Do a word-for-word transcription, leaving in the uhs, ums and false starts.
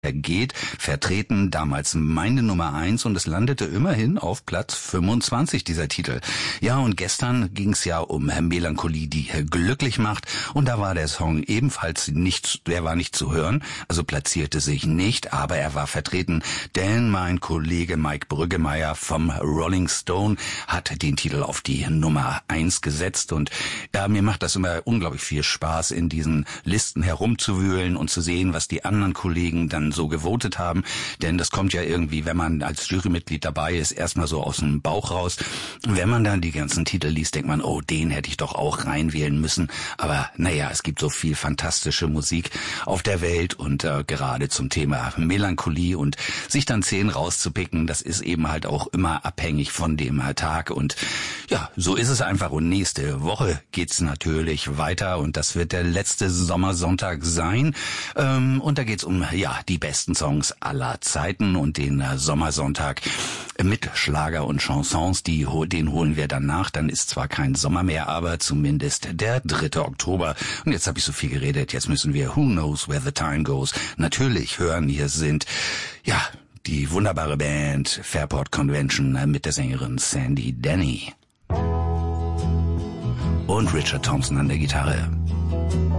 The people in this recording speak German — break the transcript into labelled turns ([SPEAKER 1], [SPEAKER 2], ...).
[SPEAKER 1] geht, vertreten damals meine Nummer eins und es landete immerhin auf Platz fünfundzwanzig, dieser Titel. Ja, und gestern ging es ja um Melancholie, die glücklich macht, und da war der Song ebenfalls nicht, der war nicht zu hören, also platzierte sich nicht, aber er war vertreten, denn mein Kollege Mike Brüggemeier vom Rolling Stone hat den Titel auf die Nummer eins gesetzt, und ja, mir macht das immer unglaublich viel Spaß, in diesen Listen herumzuwühlen und zu sehen, was die anderen Kollegen dann so gewotet haben, denn das kommt ja irgendwie, wenn man als Jurymitglied dabei ist, erstmal so aus dem Bauch raus. Wenn man dann die ganzen Titel liest, denkt man, oh, den hätte ich doch auch reinwählen müssen, aber naja, es gibt so viel fantastische Musik auf der Welt, und äh, gerade zum Thema Melancholie und sich dann zehn rauszupicken, das ist eben halt auch immer abhängig von dem Tag, und ja, so ist es einfach, und nächste Woche geht's natürlich weiter, und das wird der letzte Sommersonntag sein, ähm, und da geht's um, ja, die besten Songs aller Zeiten, und den äh, Sommersonntag mit Schlager und Chansons, die, den holen wir dann nach. Dann ist zwar kein Sommer mehr, aber zumindest der dritte Oktober. Und jetzt habe ich so viel geredet, jetzt müssen wir Who Knows Where the Time Goes natürlich hören. Hier sind, ja, die wunderbare Band Fairport Convention mit der Sängerin Sandy Denny und Richard Thompson an der Gitarre.